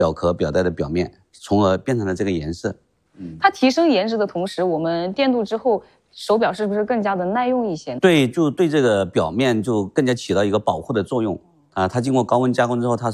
表壳表带的表面，从而变成了这个颜色。 它提升颜值的同时，我们电镀之后，手表是不是更加的耐用一些？ 对，就对这个表面就更加起到一个保护的作用啊。它经过高温加工之后，它